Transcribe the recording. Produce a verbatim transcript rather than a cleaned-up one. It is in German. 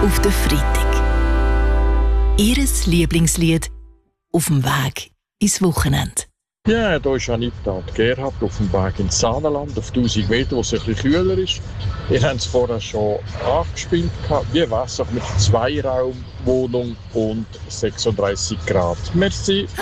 auf den Freitag. Ihres Lieblingslied auf dem Weg ins Wochenende. Ja, hier ist Anita und Gerhard auf dem Weg ins Saanenland, auf tausend Meter, wo es ein bisschen kühler ist. Ihr habt es vorher schon angespielt. Wie wäre es mit Zweiraumwohnung und sechsunddreißig Grad? Merci.